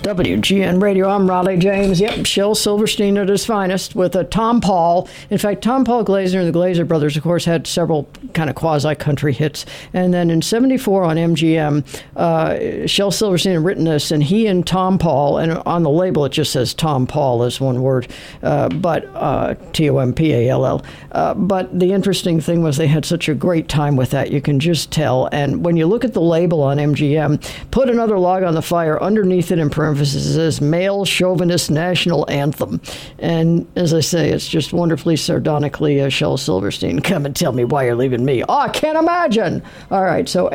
WGN Radio, I'm Raleigh James. Yep, Shel Silverstein at his finest with a Tom Paul. In fact, Tom Paul Glaser and the Glaser Brothers, of course, had several kind of quasi-country hits. And then in 74 on MGM, Shel Silverstein had written this, and he and Tom Paul, and on the label it just says Tom Paul as one word, but T-O-M-P-A-L-L. But the interesting thing was they had such a great time with that, you can just tell. And when you look at the label on MGM, put another log on the fire, underneath it in parentheses says Male Chauvinist National Anthem. And as I say, it's just wonderfully sardonically Shel Silverstein. Come and tell me why you're leaving me. Oh, I can't imagine. All right, so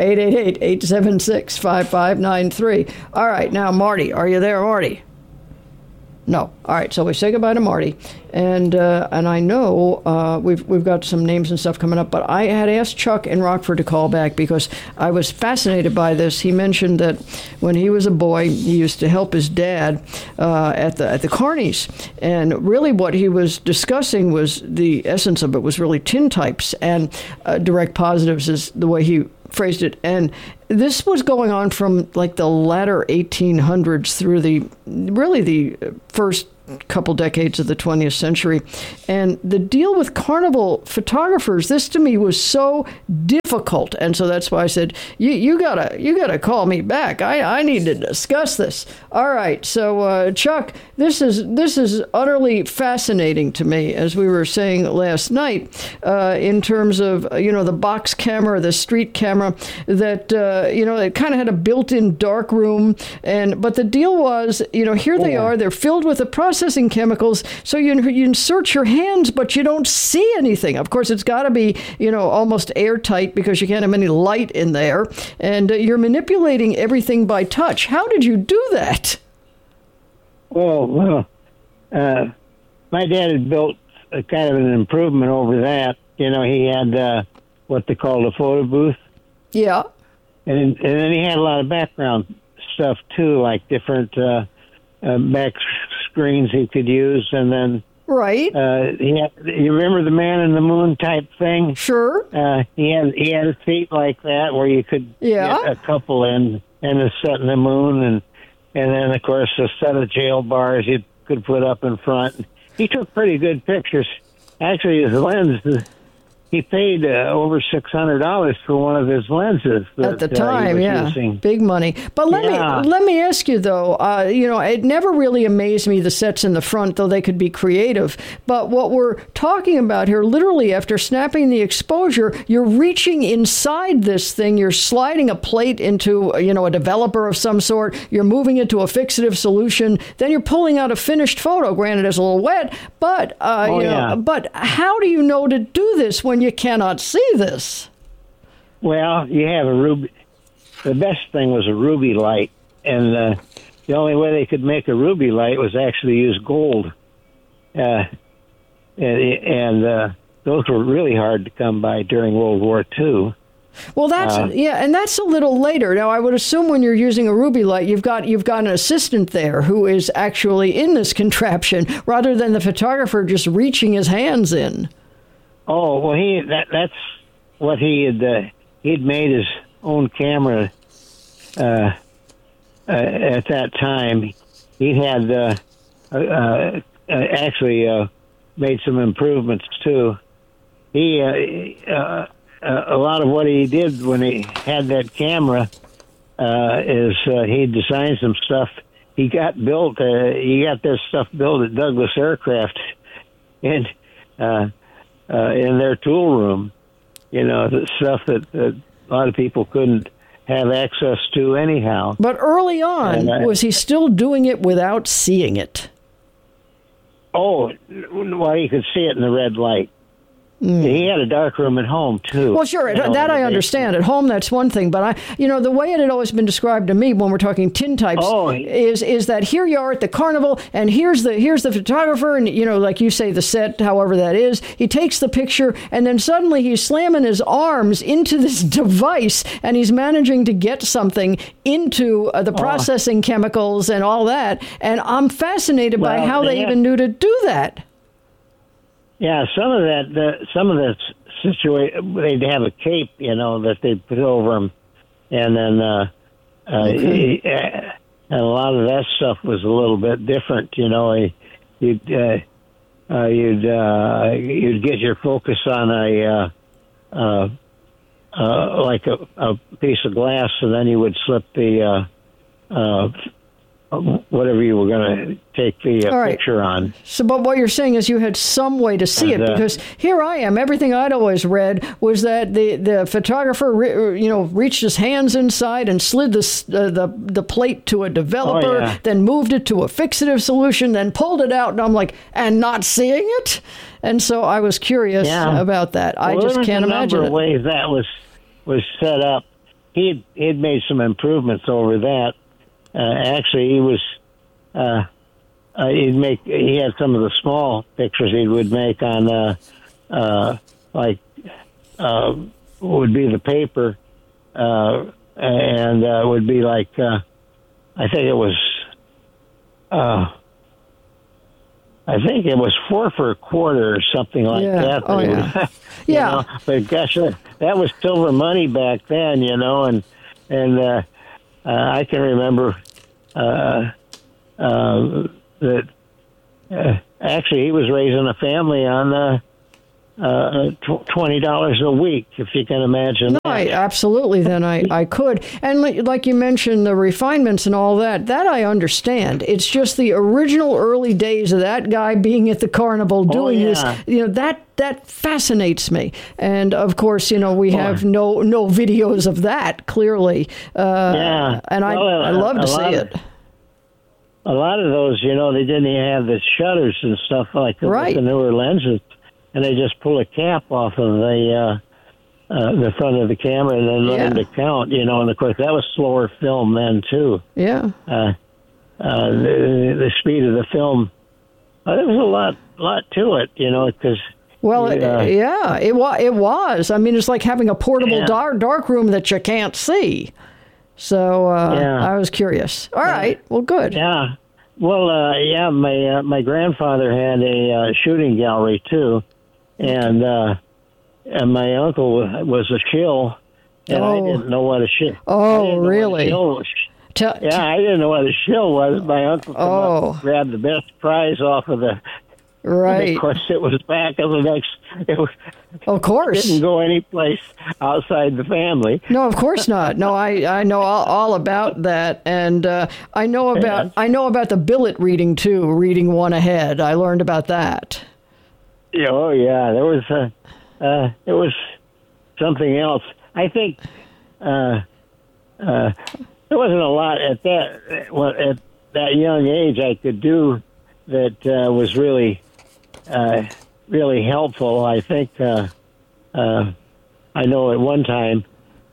888-876-5593. All right, now, Marty, are you there, Marty? No. All right, so we say goodbye to Marty, and I know we've got some names and stuff coming up, but I had asked Chuck in Rockford to call back because I was fascinated by this. He mentioned that when he was a boy, he used to help his dad at the Carneys, and really what he was discussing was the essence of it was really tintypes, and direct positives is the way he phrased it. And this was going on from like the latter 1800s through the first couple decades of the 20th century. And the deal with carnival photographers, this to me was so difficult. And so that's why I said, you gotta call me back. I need to discuss this. All right. So, Chuck, this is utterly fascinating to me, as we were saying last night, in terms of, the box camera, the street camera that, it kind of had a built-in dark room. But the deal was, here they are, they're filled with the processing chemicals, so you insert your hands, but you don't see anything. Of course, it's got to be, almost airtight because you can't have any light in there, and you're manipulating everything by touch. How did you do that? Well, my dad had built a kind of an improvement over that. He had what they called a photo booth. Yeah. And then he had a lot of background stuff, too, like different back screens he could use, and then right. You remember the Man in the Moon type thing? Sure. He had a seat like that where you could get a couple in and a set in the moon, and then of course a set of jail bars you could put up in front. He took pretty good pictures. Actually, his lens. He paid over $600 for one of his lenses at the time. Using. Big money. But let me ask you though. It never really amazed me, the sets in the front, though they could be creative. But what we're talking about here, literally, after snapping the exposure, you're reaching inside this thing. You're sliding a plate into a developer of some sort. You're moving it to a fixative solution. Then you're pulling out a finished photo. Granted, it's a little wet, but But how do you know to do this when you cannot see this? Well, you have a ruby. The best thing was a ruby light, and the only way they could make a ruby light was actually use gold, and those were really hard to come by during World War II. Well, that's and that's a little later. Now, I would assume when you're using a ruby light, you've got an assistant there who is actually in this contraption, rather than the photographer just reaching his hands in. Oh, well, that's what he'd made his own camera at that time. He had actually made some improvements too. He a lot of what he did when he had that camera is he designed some stuff. He got this stuff built at Douglas Aircraft, and in their tool room, the stuff that a lot of people couldn't have access to anyhow. But early on, was he still doing it without seeing it? Oh, well, you could see it in the red light. He had a dark room at home, too. Well, sure, that I understand. At home, that's one thing. But, the way it had always been described to me when we're talking tintypes is that here you are at the carnival, and here's the photographer, and, like you say, the set, however that is. He takes the picture, and then suddenly he's slamming his arms into this device, and he's managing to get something into the processing chemicals and all that. And I'm fascinated by how they even knew to do that. Yeah, some of that situation, they'd have a cape, that they'd put over them, and then and a lot of that stuff was a little bit different. You know, you'd get your focus on like a piece of glass, and then you would slip the whatever you were going to take the picture on. So, but what you're saying is you had some way to see it, because here I am. Everything I'd always read was that the photographer, reached his hands inside and slid the plate to a developer, then moved it to a fixative solution, then pulled it out, and I'm like, and not seeing it? And so I was curious about that. I just can't imagine it. There were a number of ways that was set up. He'd made some improvements over that. Actually, he had some of the small pictures he would make on would be the paper, and would be like I think it was 4 for a quarter or something like that. Oh, yeah. Yeah. But gosh, that was silver money back then, and I can remember that actually he was raising a family on $20 a week, if you can imagine. No, absolutely. Then I could. And like you mentioned, the refinements and all that I understand. It's just the original early days of that guy being at the carnival doing this. That fascinates me. And of course, we have no videos of that, clearly. And I love to see it. A lot of those, they didn't even have the shutters and stuff like that with the newer lenses. And they just pull a cap off of the front of the camera and then learn to count, and of course that was slower film then too. Yeah. The speed of the film, there was a lot to it, because. Well, it was. I mean, it's like having a portable dark room that you can't see. So I was curious. All right. Well, good. Yeah. Well, my grandfather had a shooting gallery too. And my uncle was a shill, and I didn't know what a shill. Oh, really? I didn't know what a shill was. My uncle came up and grabbed the best prize off of the. Right. And of course, it was back of the next. Of course, it didn't go any place outside the family. No, of course not. No, I know all about that, and I know about the billet reading too. Reading one ahead, I learned about that. Oh yeah, there was it was something else. I think there wasn't a lot at that young age I could do that was really really helpful. I think I know at one time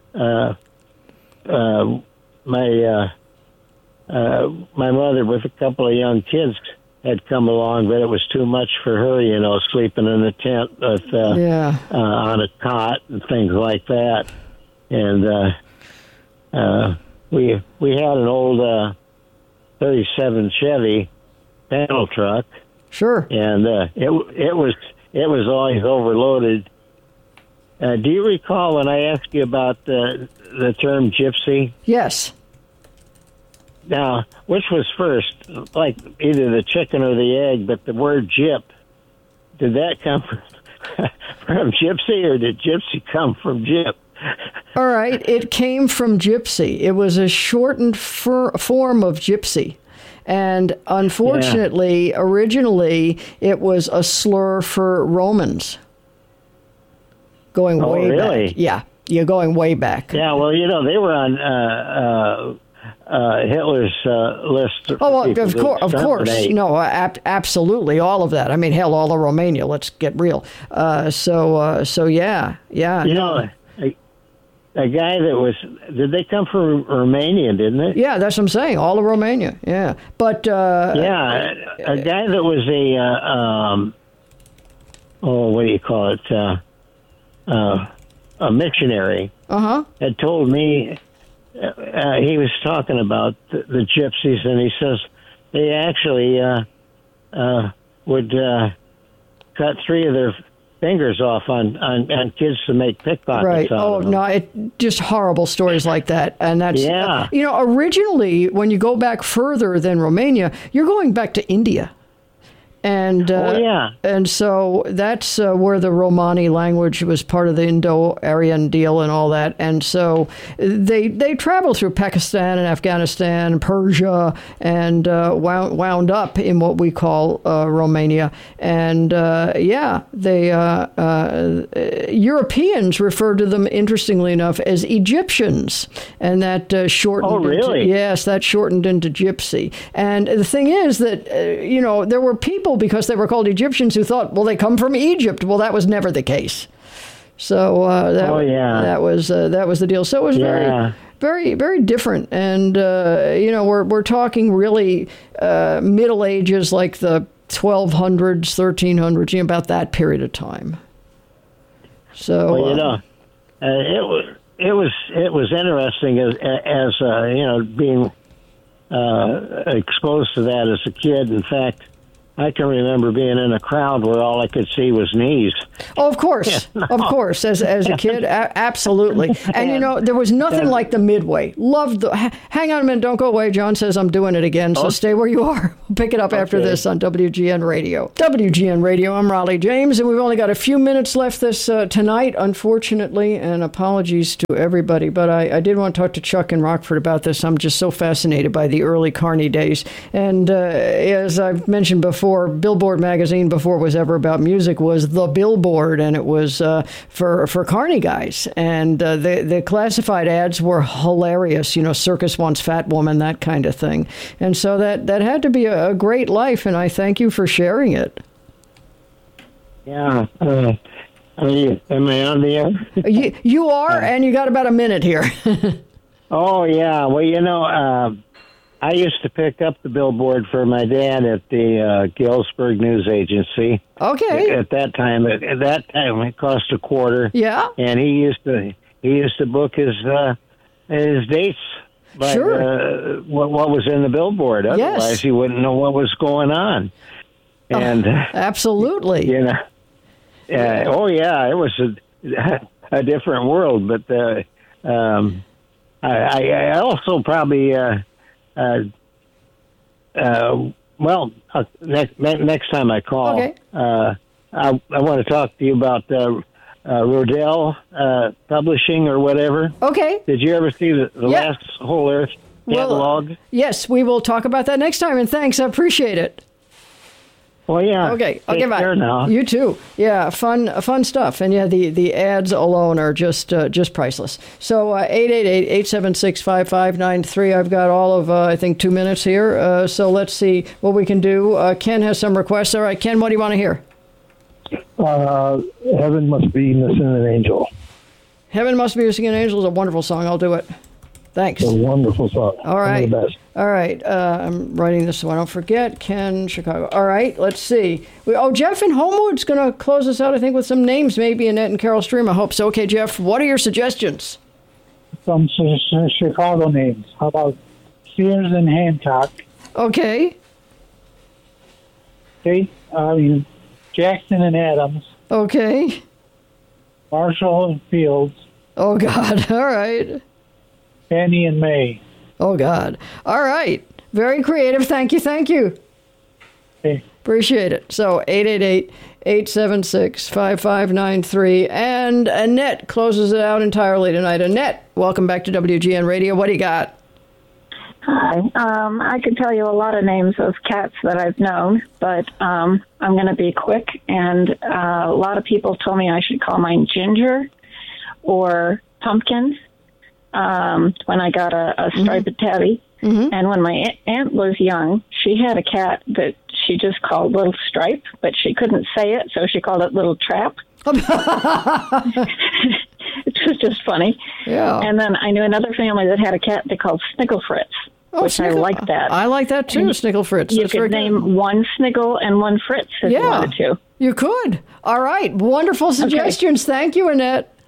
my mother with a couple of young kids had come along, but it was too much for her, sleeping in a tent with, on a cot and things like that. And we had an old 37 Chevy panel truck. Sure. And it was always overloaded. Do you recall when I asked you about the term gypsy? Yes. Now, which was first, like either the chicken or the egg, but the word gyp, did that come from gypsy, or did gypsy come from gyp? All right, it came from gypsy. It was a shortened form of gypsy. And unfortunately, originally, it was a slur for Romans. Going way back. Yeah, you're going way back. Yeah, well, they were on Hitler's list. Of course. No, absolutely, all of that. I mean, hell, all of Romania. Let's get real. So yeah. A guy that was, did they come from Romania, didn't they? Yeah, that's what I'm saying, all of Romania, yeah. But, a guy that was what do you call it, a missionary, had told me, he was talking about the gypsies, and he says they actually would cut 3 of their fingers off on kids to make pickpockets Right. out Oh, of them. no, just horrible stories like that. And that's, Yeah. Originally, when you go back further than Romania, you're going back to India. And and so that's where the Romani language was part of the Indo-Aryan deal and all that. And so they traveled through Pakistan and Afghanistan, Persia, and wound up in what we call Romania. And Europeans referred to them, interestingly enough, as Egyptians, and that shortened. Oh, really? Yes, that shortened into Gypsy. And the thing is that there were people, because they were called Egyptians, who thought, well, they come from Egypt. Well, that was never the case. So that was the deal. So it was very, very, very different. And we're talking really Middle Ages, like the 1200s, 1300s, about that period of time. So it was interesting as being exposed to that as a kid. In fact, I can remember being in a crowd where all I could see was knees. Oh, of course. Yeah, no. Of course. As a kid, absolutely. And, there was nothing like the Midway. Loved hang on a minute. Don't go away. John says I'm doing it again, so stay where you are. We'll pick it up after this on WGN Radio. WGN Radio, I'm Raleigh James, and we've only got a few minutes left this tonight, unfortunately, and apologies to everybody. But I did want to talk to Chuck in Rockford about this. I'm just so fascinated by the early Carney days. And as I've mentioned before, Billboard magazine, before it was ever about music, was the Billboard, and it was for Carney guys. And the classified ads were hilarious. Circus wants fat woman, that kind of thing. And so that had to be a great life, and I thank you for sharing it. Yeah. Am I on the air? You are, and you got about a minute here. Oh, yeah. Well, I used to pick up the Billboard for my dad at the Galesburg News Agency. Okay. At that time, it cost a quarter. Yeah. And he used to book his dates by what was in the Billboard. Otherwise, he wouldn't know what was going on. And absolutely. It was a different world. But I also probably. Next time I call, I want to talk to you about Rodell Publishing or whatever. Okay. Did you ever see the last Whole Earth catalog? Yes, we will talk about that next time, and thanks. I appreciate it. Well, yeah. Okay, I'll get back. Now. You too. Yeah, fun stuff. And the ads alone are just priceless. So 888-876-5593. I've got all of I think 2 minutes here. So let's see what we can do. Ken has some requests. All right, Ken, what do you want to hear? Heaven Must Be Missing an Angel. Heaven Must Be Missing an Angel is a wonderful song. I'll do it. Thanks. It's a wonderful song. All right. One of the best. All right. I'm writing this so I don't forget. Ken, Chicago. All right. Let's see. Jeff in Homewood's going to close us out, I think, with some names, maybe Annette and Carol Stream. I hope so. Okay, Jeff, what are your suggestions? Some Chicago names. How about Sears and Hancock? Okay. Okay. Jackson and Adams. Okay. Marshall and Fields. Oh, God. All right. Fannie and May. Oh, God. All right. Very creative. Thank you. Okay. Appreciate it. So 888-876-5593. And Annette closes it out entirely tonight. Annette, welcome back to WGN Radio. What do you got? Hi. I could tell you a lot of names of cats that I've known, but I'm going to be quick. And a lot of people told me I should call mine Ginger or Pumpkin. When I got a striped tabby. Mm-hmm. And when my aunt was young, she had a cat that she just called Little Stripe, but she couldn't say it, so she called it Little Trap. It was just funny. Yeah. And then I knew another family that had a cat they called Sniggle Fritz, which I liked that. I like that too, Sniggle Fritz. You could name one Sniggle and one Fritz if you wanted to. You could. All right. Wonderful suggestions. Okay. Thank you, Annette.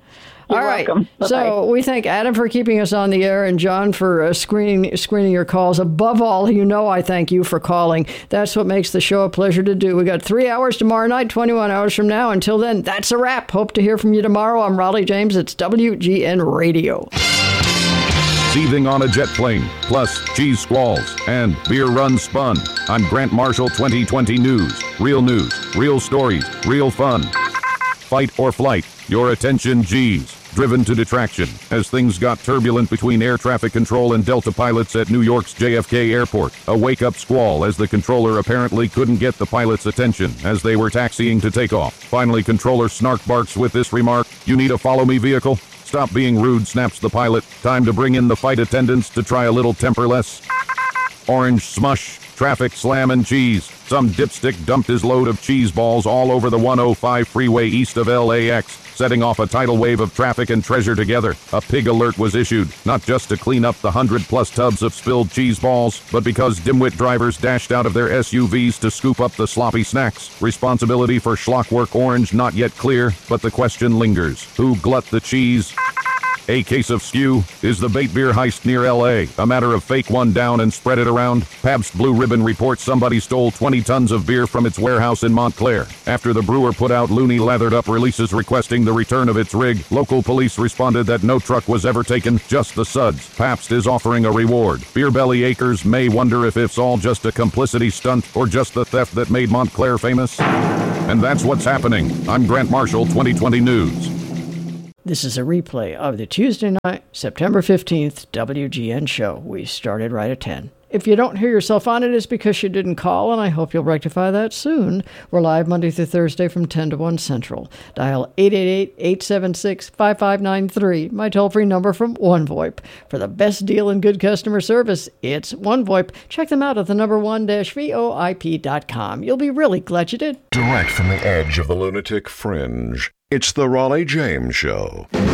All right. welcome. Bye-bye. So we thank Adam for keeping us on the air and John for screening your calls. Above all, I thank you for calling. That's what makes the show a pleasure to do. We got 3 hours tomorrow night, 21 hours from now. Until then, that's a wrap. Hope to hear from you tomorrow. I'm Raleigh James. It's WGN Radio. Seething on a jet plane, plus cheese squalls and beer runs spun. I'm Grant Marshall 2020 News. Real stories, real fun. Fight or flight, your attention G's. Driven to detraction as things got turbulent between air traffic control and Delta pilots at New York's JFK Airport. A wake-up squall as the controller apparently couldn't get the pilots' attention as they were taxiing to take off. Finally, controller snark barks with this remark, "You need a follow-me vehicle?" "Stop being rude," snaps the pilot. "Time to bring in the flight attendants to try a little temper less." Orange smush, traffic slam and cheese. Some dipstick dumped his load of cheese balls all over the 105 freeway east of LAX, setting off a tidal wave of traffic and treasure together. A pig alert was issued, not just to clean up the 100-plus tubs of spilled cheese balls, but because dimwit drivers dashed out of their SUVs to scoop up the sloppy snacks. Responsibility for schlockwork orange not yet clear, but the question lingers. Who glut the cheese? A case of skew. Is the bait beer heist near L.A. a matter of fake one down and spread it around? Pabst Blue Ribbon reports somebody stole 20 tons of beer from its warehouse in Montclair. After the brewer put out loony lathered-up releases requesting the return of its rig, local police responded that no truck was ever taken, just the suds. Pabst is offering a reward. Beer belly acres may wonder if it's all just a complicity stunt or just the theft that made Montclair famous. And that's what's happening. I'm Grant Marshall, 2020 News. This is a replay of the Tuesday night, September 15th WGN show. We started right at 10. If you don't hear yourself on it, it's because you didn't call, and I hope you'll rectify that soon. We're live Monday through Thursday from 10 to 1 Central. Dial 888-876-5593, my toll-free number from OneVoIP. For the best deal and good customer service, it's OneVoIP. Check them out at the number 1-VOIP.com. You'll be really glad you did. Direct from the edge of the lunatic fringe, it's the Raleigh James Show.